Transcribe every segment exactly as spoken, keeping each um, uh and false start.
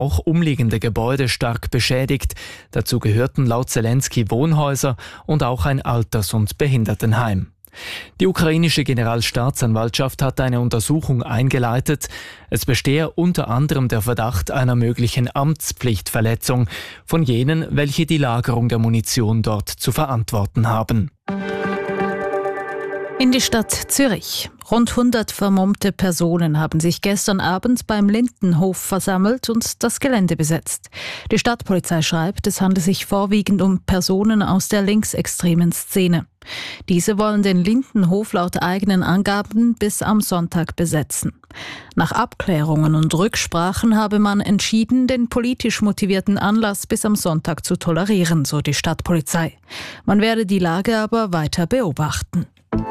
auch umliegende Gebäude stark beschädigt. Dazu gehörten laut Zelensky Wohnhäuser und auch ein Alters- und Behindertenheim. Die ukrainische Generalstaatsanwaltschaft hat eine Untersuchung eingeleitet. Es bestehe unter anderem der Verdacht einer möglichen Amtspflichtverletzung von jenen, welche die Lagerung der Munition dort zu verantworten haben. In die Stadt Zürich. Rund hundert vermummte Personen haben sich gestern Abend beim Lindenhof versammelt und das Gelände besetzt. Die Stadtpolizei schreibt, es handelt sich vorwiegend um Personen aus der linksextremen Szene. Diese wollen den Lindenhof laut eigenen Angaben bis am Sonntag besetzen. Nach Abklärungen und Rücksprachen habe man entschieden, den politisch motivierten Anlass bis am Sonntag zu tolerieren, so die Stadtpolizei. Man werde die Lage aber weiter beobachten.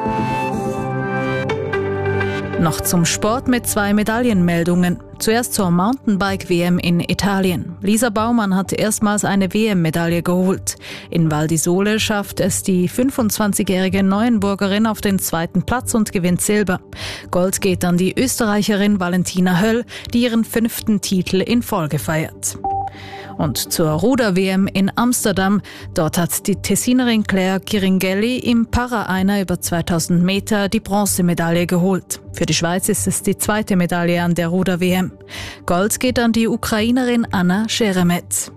Noch zum Sport mit zwei Medaillenmeldungen. Zuerst zur Mountainbike-W M in Italien. Lisa Baumann hat erstmals eine W M-Medaille geholt. In Val di Sole schafft es die fünfundzwanzigjährige Neuenburgerin auf den zweiten Platz und gewinnt Silber. Gold geht an die Österreicherin Valentina Höll, die ihren fünften Titel in Folge feiert. Und zur Ruder-W M in Amsterdam. Dort hat die Tessinerin Claire Kiringelli im Para-Einer über zweitausend Meter die Bronzemedaille geholt. Für die Schweiz ist es die zweite Medaille an der Ruder-W M. Gold geht an die Ukrainerin Anna Scheremet.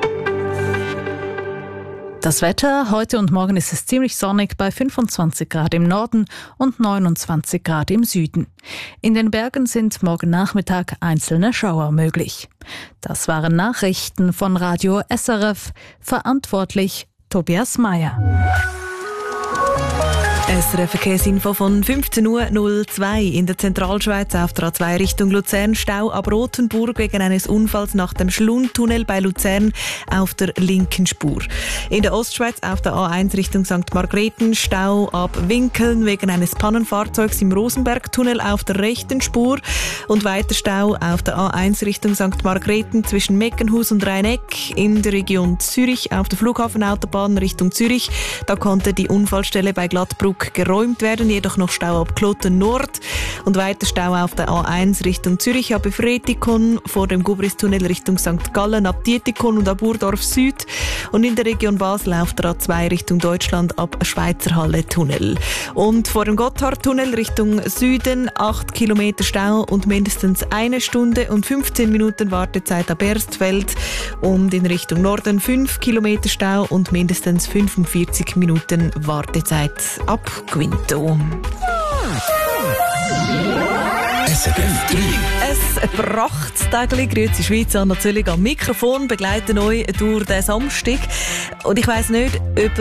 Das Wetter, heute und morgen ist es ziemlich sonnig bei fünfundzwanzig Grad im Norden und neunundzwanzig Grad im Süden. In den Bergen sind morgen Nachmittag einzelne Schauer möglich. Das waren Nachrichten von Radio S R F, verantwortlich Tobias Meyer. S R F-Verkehrsinfo von fünfzehn Uhr null zwei. In der Zentralschweiz auf der A zwei Richtung Luzern Stau ab Rothenburg wegen eines Unfalls nach dem Schlundtunnel bei Luzern auf der linken Spur. In der Ostschweiz auf der A eins Richtung Sankt Margrethen Stau ab Winkeln wegen eines Pannenfahrzeugs im Rosenbergtunnel auf der rechten Spur und weiter Stau auf der A eins Richtung Sankt Margrethen zwischen Meckenhus und Rheineck in der Region Zürich auf der Flughafenautobahn Richtung Zürich. Da konnte die Unfallstelle bei Glattbruck geräumt werden, jedoch noch Stau ab Kloten Nord und weiter Stau auf der A eins Richtung Zürich ab Efretikon, vor dem Gubristunnel Richtung Sankt Gallen ab Dietikon und ab Urdorf Süd und in der Region Basel auf der A zwei Richtung Deutschland ab Schweizerhalle Tunnel. Und vor dem Gotthardtunnel Richtung Süden acht Kilometer Stau und mindestens eine Stunde und fünfzehn Minuten Wartezeit ab Erstfeld und in Richtung Norden fünf Kilometer Stau und mindestens fünfundvierzig Minuten Wartezeit ab Quinto. S R F drei. Es Prachttagli, grüezi Schweiz, Anna Zöllig am Mikrofon, begleiten euch durch den Samstag. Und ich weiss nicht, ob